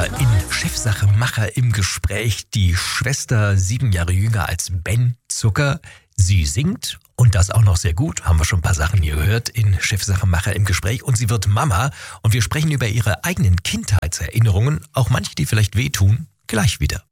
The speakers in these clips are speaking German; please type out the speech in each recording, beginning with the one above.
In Chefsache Macher im Gespräch die Schwester 7 Jahre jünger als Ben Zucker. Sie singt und das auch noch sehr gut. Haben wir schon ein paar Sachen hier gehört in Chefsache Macher im Gespräch. Und sie wird Mama und wir sprechen über ihre eigenen Kindheitserinnerungen. Auch manche, die vielleicht wehtun. Gleich wieder.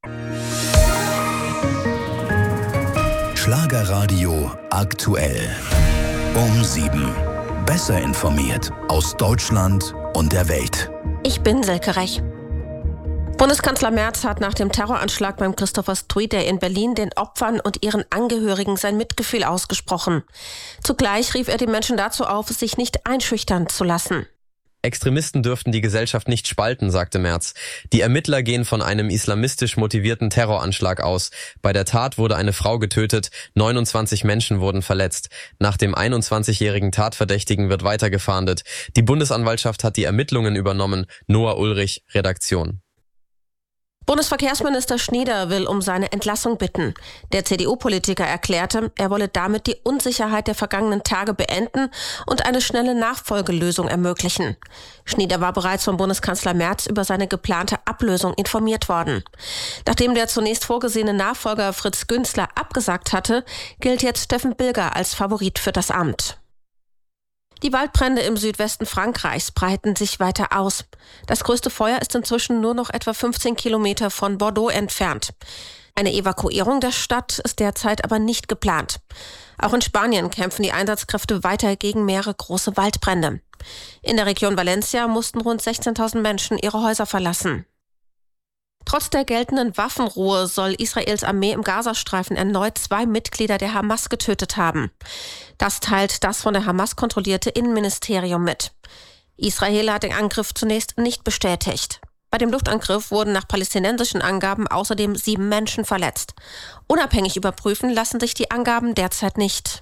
Schlagerradio aktuell. Um 7. Besser informiert aus Deutschland und der Welt. Ich bin Silke Rech. Bundeskanzler Merz hat nach dem Terroranschlag beim Christopher Street Day in Berlin den Opfern und ihren Angehörigen sein Mitgefühl ausgesprochen. Zugleich rief er die Menschen dazu auf, sich nicht einschüchtern zu lassen. Extremisten dürften die Gesellschaft nicht spalten, sagte Merz. Die Ermittler gehen von einem islamistisch motivierten Terroranschlag aus. Bei der Tat wurde eine Frau getötet, 29 Menschen wurden verletzt. Nach dem 21-jährigen Tatverdächtigen wird weiter gefahndet. Die Bundesanwaltschaft hat die Ermittlungen übernommen. Noah Ulrich, Redaktion. Bundesverkehrsminister Schnieder will um seine Entlassung bitten. Der CDU-Politiker erklärte, er wolle damit die Unsicherheit der vergangenen Tage beenden und eine schnelle Nachfolgelösung ermöglichen. Schnieder war bereits vom Bundeskanzler Merz über seine geplante Ablösung informiert worden. Nachdem der zunächst vorgesehene Nachfolger Fritz Günzler abgesagt hatte, gilt jetzt Steffen Bilger als Favorit für das Amt. Die Waldbrände im Südwesten Frankreichs breiten sich weiter aus. Das größte Feuer ist inzwischen nur noch etwa 15 Kilometer von Bordeaux entfernt. Eine Evakuierung der Stadt ist derzeit aber nicht geplant. Auch in Spanien kämpfen die Einsatzkräfte weiter gegen mehrere große Waldbrände. In der Region Valencia mussten rund 16.000 Menschen ihre Häuser verlassen. Trotz der geltenden Waffenruhe soll Israels Armee im Gazastreifen erneut 2 Mitglieder der Hamas getötet haben. Das teilt das von der Hamas kontrollierte Innenministerium mit. Israel hat den Angriff zunächst nicht bestätigt. Bei dem Luftangriff wurden nach palästinensischen Angaben außerdem 7 Menschen verletzt. Unabhängig überprüfen lassen sich die Angaben derzeit nicht.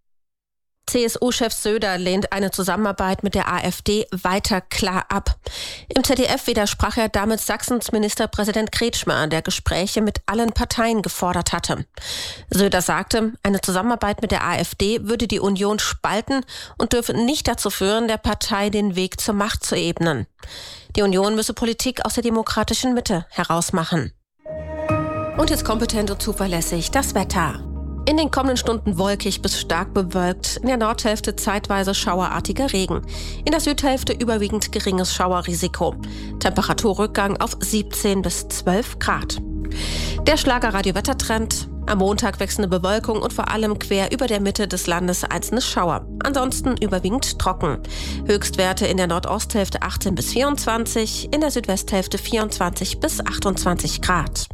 CSU-Chef Söder lehnt eine Zusammenarbeit mit der AfD weiter klar ab. Im ZDF widersprach er damit Sachsens Ministerpräsident Kretschmer, der Gespräche mit allen Parteien gefordert hatte. Söder sagte, eine Zusammenarbeit mit der AfD würde die Union spalten und dürfe nicht dazu führen, der Partei den Weg zur Macht zu ebnen. Die Union müsse Politik aus der demokratischen Mitte herausmachen. Und jetzt kompetent und zuverlässig das Wetter. In den kommenden Stunden wolkig bis stark bewölkt, in der Nordhälfte zeitweise schauerartiger Regen. In der Südhälfte überwiegend geringes Schauerrisiko. Temperaturrückgang auf 17 bis 12 Grad. Der Schlagerradio-Wettertrend. Am Montag wechselnde Bewölkung und vor allem quer über der Mitte des Landes einzelne Schauer. Ansonsten überwiegend trocken. Höchstwerte in der Nordosthälfte 18 bis 24, in der Südwesthälfte 24 bis 28 Grad.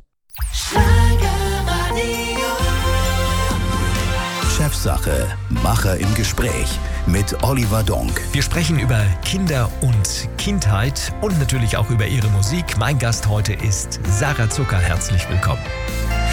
Chefsache Macher im Gespräch mit Oliver Donk. Wir sprechen über Kinder und Kindheit und natürlich auch über ihre Musik. Mein Gast heute ist Sarah Zucker. Herzlich willkommen.